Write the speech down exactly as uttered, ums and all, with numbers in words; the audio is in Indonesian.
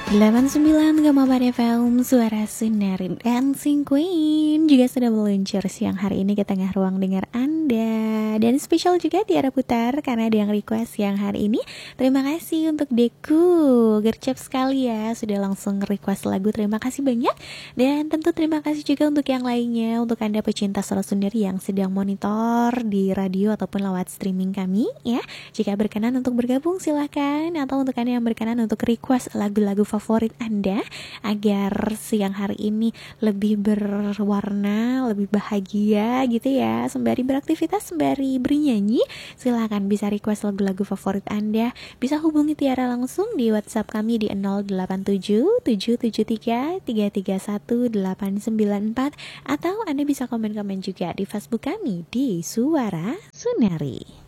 delapan puluh sembilan koma empat F M Suara Sunari Dancing Queen juga sudah meluncur siang hari ini ke tengah ruang dengar Anda. Dan spesial juga di arah putar karena ada yang request siang hari ini. Terima kasih untuk Deku, gercep sekali ya sudah langsung request lagu. Terima kasih banyak. Dan tentu terima kasih juga untuk yang lainnya, untuk Anda pecinta Suara Sunari yang sedang monitor di radio ataupun lewat streaming kami ya. Jika berkenan untuk bergabung silahkan, atau untuk Anda yang berkenan untuk request lagu-lagu favorit Anda agar siang hari ini lebih berwarna, lebih bahagia gitu ya, sembari beraktivitas, sembari bernyanyi, silakan bisa request lagu-lagu favorit Anda. Bisa hubungi Tiara langsung di WhatsApp kami di nol delapan tujuh tujuh tujuh tiga tiga tiga satu delapan sembilan empat, atau Anda bisa komen-komen juga di Facebook kami di Suara Sunari.